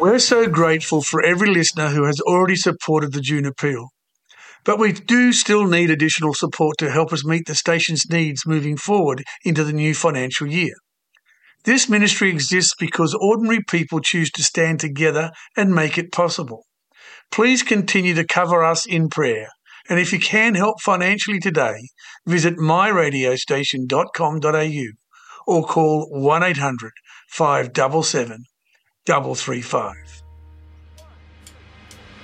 We're so grateful for every listener who has already supported the June Appeal, but we do still need additional support to help us meet the station's needs moving forward into the new financial year. This ministry exists because ordinary people choose to stand together and make it possible. Please continue to cover us in prayer, and if you can help financially today, visit myradiostation.com.au or call 1-800-577-335.